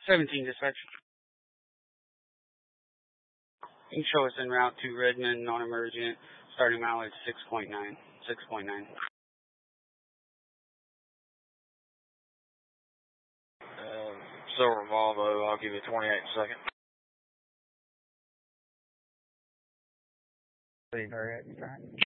17 dispatch. You can show us en route to Redmond, non-emergent, starting mileage 6.9. 6.9. Silver Volvo, I'll give you 28 in a second. Please hurry up,